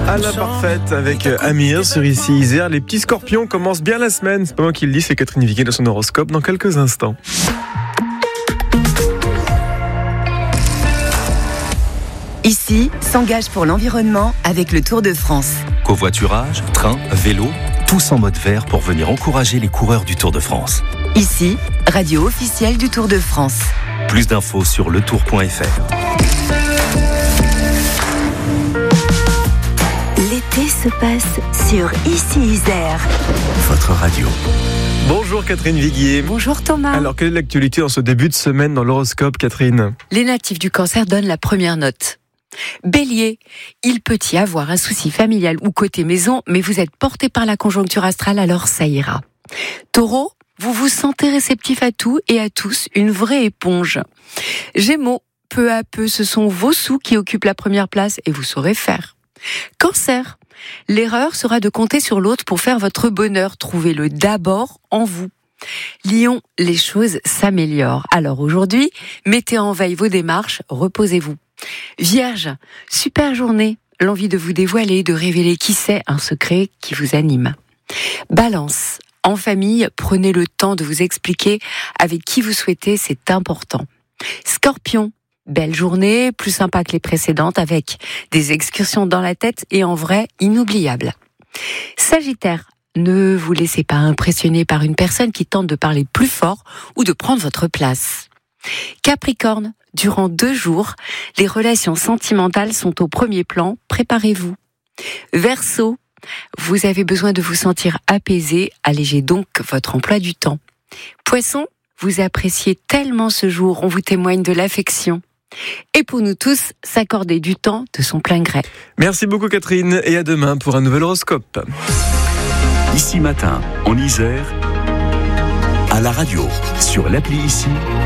À la parfaite avec Amir sur Ici Isère. Les petits scorpions commencent bien la semaine. C'est pas moi qui le dis, c'est Catherine Viguier de son horoscope dans quelques instants. Ici s'engage pour l'environnement avec le Tour de France. Covoiturage, train, vélo, tous en mode vert pour venir encourager les coureurs du Tour de France. Ici, radio officielle du Tour de France. Plus d'infos sur letour.fr. L'été se passe sur Ici Isère. Votre radio. Bonjour Catherine Viguier. Bonjour Thomas. Alors, quelle est l'actualité en ce début de semaine dans l'horoscope, Catherine ? Les natifs du Cancer donnent la première note. Bélier, il peut y avoir un souci familial ou côté maison, mais vous êtes porté par la conjoncture astrale, alors ça ira. Taureau, vous vous sentez réceptif à tout et à tous, une vraie éponge. Gémeaux, peu à peu, ce sont vos sous qui occupent la première place et vous saurez faire. Cancer, l'erreur sera de compter sur l'autre pour faire votre bonheur. Trouvez-le d'abord en vous. Lion, les choses s'améliorent. Alors aujourd'hui, mettez en veille vos démarches, reposez-vous. Vierge, super journée. L'envie de vous dévoiler, de révéler qui c'est, un secret qui vous anime. Balance, en famille, prenez le temps de vous expliquer avec qui vous souhaitez, c'est important. Scorpion, belle journée, plus sympa que les précédentes, avec des excursions dans la tête et en vrai, inoubliables. Sagittaire, ne vous laissez pas impressionner par une personne qui tente de parler plus fort ou de prendre votre place. Capricorne, durant 2 jours, les relations sentimentales sont au premier plan, préparez-vous. Verseau, vous avez besoin de vous sentir apaisé, allégez donc votre emploi du temps. Poisson, vous appréciez tellement ce jour, on vous témoigne de l'affection. Et pour nous tous, s'accorder du temps de son plein gré. Merci beaucoup Catherine et à demain pour un nouvel horoscope. Ici matin, en Isère, à la radio, sur l'appli Ici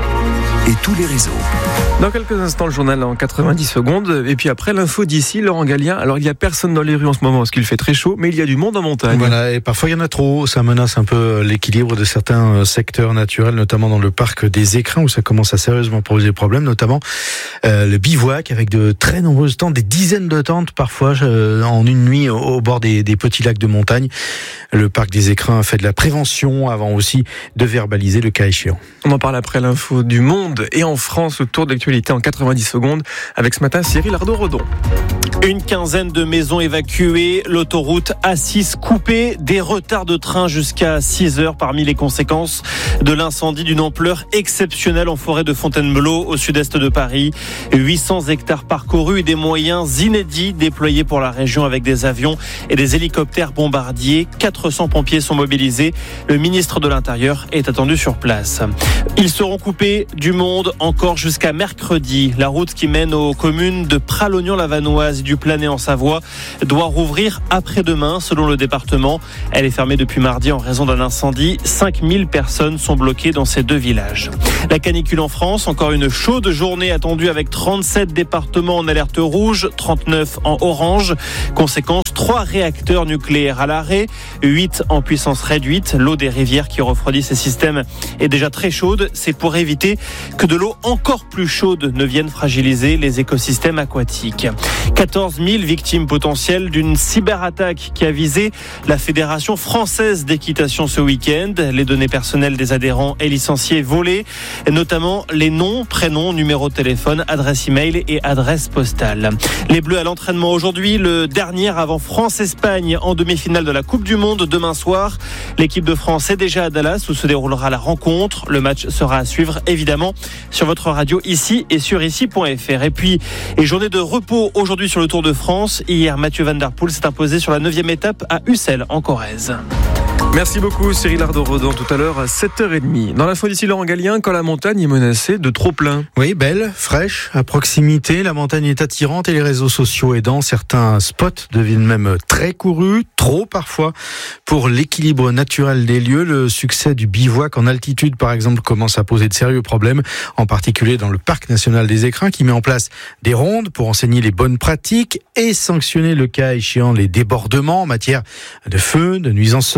et tous les réseaux. Dans quelques instants, le journal en 90 secondes. Et puis après, l'info d'ici, Laurent Gallien. Alors, il n'y a personne dans les rues en ce moment parce qu'il fait très chaud, mais il y a du monde en montagne. Voilà, et parfois il y en a trop. Ça menace un peu l'équilibre de certains secteurs naturels, notamment dans le parc des Écrins, où ça commence à sérieusement poser problème, notamment le bivouac, avec de très nombreuses tentes, des dizaines de tentes parfois en une nuit au bord des petits lacs de montagne. Le parc des Écrins fait de la prévention avant aussi de verbaliser le cas échéant. On en parle après l'info du monde et en France, le tour d'actualité en 90 secondes avec ce matin Cyril Ardo-Redon. Une quinzaine de maisons évacuées, l'autoroute A6 coupée, des retards de train jusqu'à 6 heures parmi les conséquences de l'incendie d'une ampleur exceptionnelle en forêt de Fontainebleau au sud-est de Paris. 800 hectares parcourus et des moyens inédits déployés pour la région avec des avions et des hélicoptères bombardiers. 400 pompiers sont mobilisés. Le ministre de l'Intérieur est attendu sur place. Ils seront coupés du monde encore jusqu'à mercredi. La route qui mène aux communes de Pralognan-la-Vanoise et du Planay en Savoie doit rouvrir après-demain selon le département. Elle est fermée depuis mardi en raison d'un incendie. 5000 personnes sont bloquées dans ces 2 villages. La canicule en France, encore une chaude journée attendue avec 37 départements en alerte rouge, 39 en orange. Conséquence, 3 réacteurs nucléaires à l'arrêt, 8 en puissance réduite. L'eau des rivières qui refroidit ces systèmes est déjà très chaude. C'est pour éviter que de l'eau encore plus chaude ne vienne fragiliser les écosystèmes aquatiques. 14 000 victimes potentielles d'une cyberattaque qui a visé la Fédération française d'équitation ce week-end. Les données personnelles des adhérents et licenciés volées, notamment les noms, prénoms, numéros de téléphone, adresse email et adresse postale. Les Bleus à l'entraînement aujourd'hui, le dernier avant France-Espagne en demi-finale de la Coupe du Monde demain soir. L'équipe de France est déjà à Dallas où se déroulera la rencontre. Le match sera à suivre évidemment sur votre radio Ici et sur ici.fr. Et puis, journée de repos aujourd'hui sur le Tour de France. Hier, Mathieu Van Der Poel s'est imposé sur la 9e étape à Ussel en Corrèze. Merci beaucoup Cyril Ardo-Redon, tout à l'heure à 7h30. Dans l'info d'ici Laurent Gallien, quand la montagne est menacée de trop plein. Oui, belle, fraîche, à proximité, la montagne est attirante et les réseaux sociaux aidant, certains spots deviennent même très courus, trop parfois. Pour l'équilibre naturel des lieux, le succès du bivouac en altitude par exemple commence à poser de sérieux problèmes, en particulier dans le parc national des Écrins qui met en place des rondes pour enseigner les bonnes pratiques et sanctionner le cas échéant les débordements en matière de feu, de nuisances sonores, de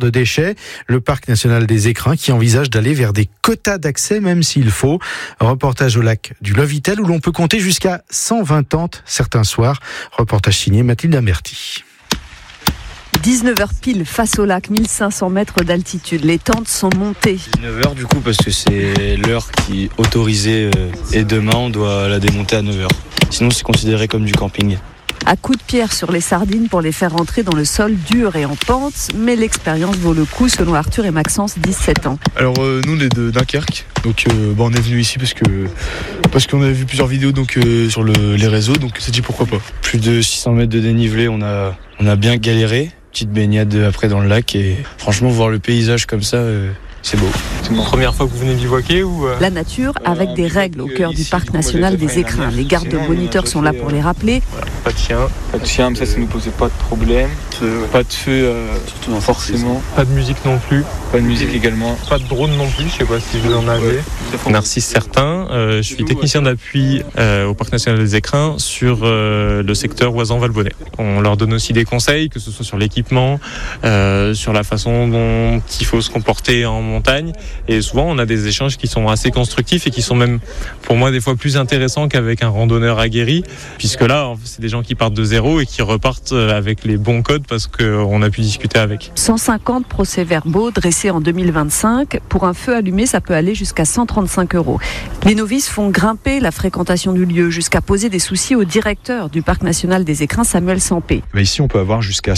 de déchets. Le parc national des Écrins qui envisage d'aller vers des quotas d'accès, même s'il faut. Reportage au lac du Lovitel où l'on peut compter jusqu'à 120 tentes certains soirs. Reportage signé Mathilde Amerti. 19h pile face au lac, 1500 mètres d'altitude. Les tentes sont montées. 9h du coup parce que c'est l'heure qui est autorisée et demain on doit la démonter à 9h. Sinon c'est considéré comme du camping. À coups de pierre sur les sardines pour les faire rentrer dans le sol dur et en pente, mais l'expérience vaut le coup selon Arthur et Maxence, 17 ans. Alors nous on est de Dunkerque, donc on est venu ici parce qu'on avait vu plusieurs vidéos sur les réseaux, donc on s'est dit pourquoi pas. Plus de 600 mètres de dénivelé, on a bien galéré. Petite baignade après dans le lac et franchement voir le paysage comme ça, c'est beau. C'est la première fois que vous venez bivouaquer ou La nature avec des règles au cœur du parc national des Écrins. Les gardes moniteurs sont là pour les rappeler. Voilà, pas de chien, mais ça nous posait pas de problème. Pas de feu, surtout forcément. Pas de musique non plus. Pas de musique également. Pas de drone non plus, je sais pas si vous en avez. Narcisse Certain, je suis technicien d'appui au parc national des Écrins sur le secteur Oisan-Valbonnet. On leur donne aussi des conseils, que ce soit sur l'équipement, sur la façon dont il faut se comporter en montagne. Et souvent, on a des échanges qui sont assez constructifs et qui sont même, pour moi, des fois plus intéressants qu'avec un randonneur aguerri, puisque là, c'est des gens qui partent de zéro et qui repartent avec les bons codes parce qu'on a pu discuter avec. 150 procès-verbaux dressés en 2025. Pour un feu allumé, ça peut aller jusqu'à 135 €. Les novices font grimper la fréquentation du lieu jusqu'à poser des soucis au directeur du parc national des Écrins, Samuel Sampé. Ici, on peut avoir jusqu'à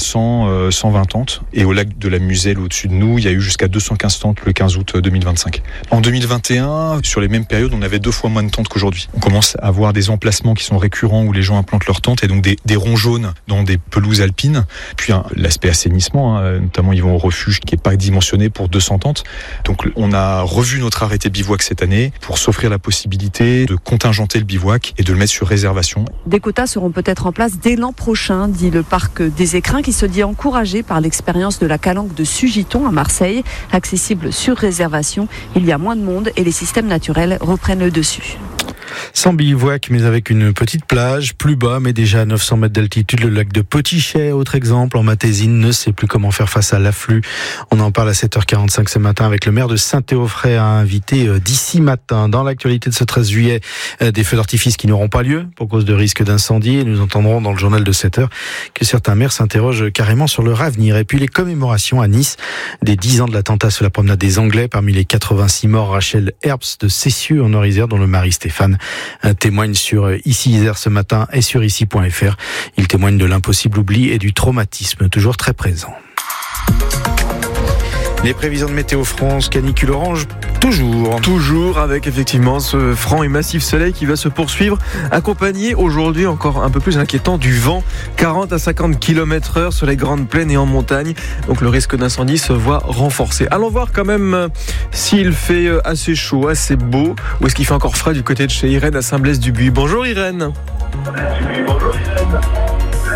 120 tentes. Et au lac de la Muselle, au-dessus de nous, il y a eu jusqu'à 215 tentes le 15 août 2025. En 2021, sur les mêmes périodes, on avait 2 fois moins de tentes qu'aujourd'hui. On commence à avoir des emplacements qui sont récurrents où les gens implantent leurs tentes et donc des ronds jaunes dans des pelouses alpines. Puis l'aspect assainissement, notamment ils vont au refuge qui n'est pas dimensionné pour 200 tentes. Donc on a revu notre arrêté bivouac cette année pour s'offrir la possibilité de contingenter le bivouac et de le mettre sur réservation. Des quotas seront peut-être en place dès l'an prochain, dit le parc des Écrins qui se dit encouragé par l'expérience de la calanque de Sugiton à Marseille, accessible sur réservation. Il y a moins de monde et les systèmes naturels reprennent le dessus. Sans bivouac, mais avec une petite plage, plus bas, mais déjà à 900 mètres d'altitude, le lac de Potichet, autre exemple, en Matésine, ne sait plus comment faire face à l'afflux. On en parle à 7h45 ce matin avec le maire de Saint-Théophray, invité d'ici matin. Dans l'actualité de ce 13 juillet, des feux d'artifice qui n'auront pas lieu pour cause de risque d'incendie. Et nous entendrons dans le journal de 7h que certains maires s'interrogent carrément sur leur avenir. Et puis les commémorations à Nice, des 10 ans de l'attentat sur la promenade des Anglais. Parmi les 86 morts, Rachel Herbst de Cessieux en Orisère, dont le mari Stéphane témoigne sur Ici Isère ce matin et sur ici.fr. Il témoigne de l'impossible oubli et du traumatisme toujours très présent. Les prévisions de Météo France, canicule orange, toujours avec effectivement ce franc et massif soleil qui va se poursuivre, accompagné aujourd'hui encore un peu plus inquiétant du vent, 40 à 50 km/h sur les grandes plaines et en montagne. Donc le risque d'incendie se voit renforcé. Allons voir quand même s'il fait assez chaud, assez beau, ou est-ce qu'il fait encore frais du côté de chez Irène à Saint-Blaise-du-Buis. Bonjour Irène. Irène ?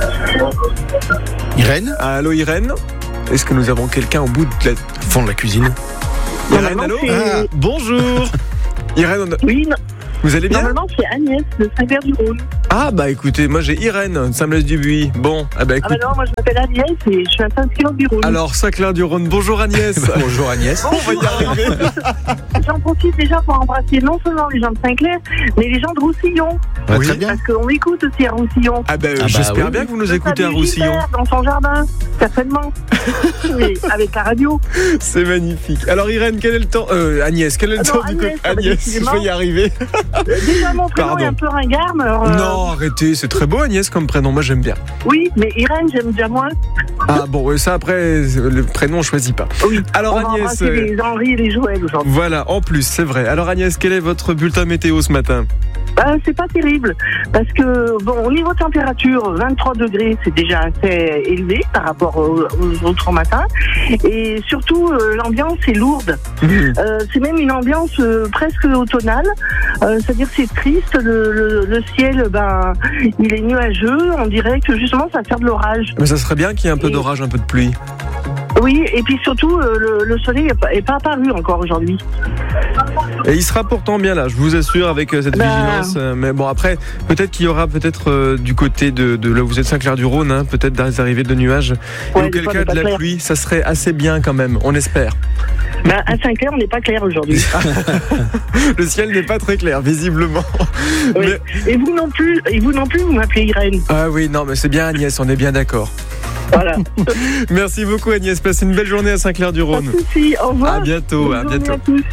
Allô Irène ? Est-ce que nous avons quelqu'un au bout de la fond de la cuisine ? Irène, allô ? Bonjour. Irène, oui, non. Vous allez bien ? Normalement, c'est Agnès de Saint-Clair-du-Rhône. Ah bah écoutez, moi j'ai Irène de Saint-Blaise-du-Buis. Bon, écoute... Ah bah non, moi je m'appelle Agnès et je suis à Saint-Clair-du-Rhône. Alors Saint-Clair-du-Rhône, bonjour Agnès. Bonjour Agnès. On va y arriver. J'en profite déjà pour embrasser non seulement les gens de Saint-Clair, mais les gens de Roussillon. Oui. Très bien. Parce qu'on écoute aussi à Roussillon. J'espère bien que vous nous écoutez à Roussillon. Dans son jardin, certainement. Mais avec la radio. C'est magnifique. Alors Irène, quel est le temps Agnès, quel est le temps du côté Agnès, il faut y arriver. Déjà mon prénom est un peu ringard, mais alors, non, arrêtez, c'est très beau Agnès comme prénom, moi j'aime bien. Oui, mais Irène, j'aime déjà moins. Ah bon, ça après, le prénom on choisit pas. Oui. Alors on Agnès, va les Henri et les Joël aujourd'hui. Voilà, en plus, c'est vrai. Alors Agnès, quel est votre bulletin météo ce matin ? C'est pas terrible parce que au niveau température 23 degrés c'est déjà assez élevé par rapport aux autres matins et surtout l'ambiance est lourde. C'est même une ambiance presque automnale, c'est-à-dire c'est triste, le ciel il est nuageux, on dirait que justement ça va faire de l'orage. Mais ça serait bien qu'il y ait un peu d'orage, un peu de pluie. Oui, et puis surtout, le soleil n'est pas apparu encore aujourd'hui. Et il sera pourtant bien là, je vous assure, avec cette vigilance. Mais bon, après, peut-être qu'il y aura du côté de là où vous êtes, Saint-Clair-du-Rhône, hein, peut-être des arrivées de nuages. Ouais, et auquel cas de la pluie, ça serait assez bien quand même, on espère. À Saint-Clair, on n'est pas clair aujourd'hui. Le ciel n'est pas très clair, visiblement. Oui. Mais... Et vous non plus, vous m'appelez Irène. Ah oui, non, mais c'est bien Agnès, on est bien d'accord. Voilà. Merci beaucoup Agnès, passez une belle journée à Saint-Clair-du-Rhône. Pas de soucis, au revoir. À bientôt, Bonne journée à tous.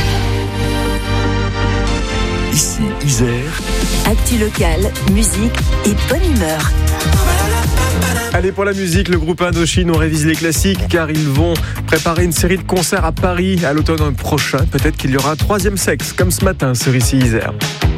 Ici Isère. Actu locale, musique et bonne humeur. Allez, pour la musique, le groupe Indochine, on révise les classiques car ils vont préparer une série de concerts à Paris à l'automne prochain. Peut-être qu'il y aura un troisième sexe, comme ce matin sur Ici Isère.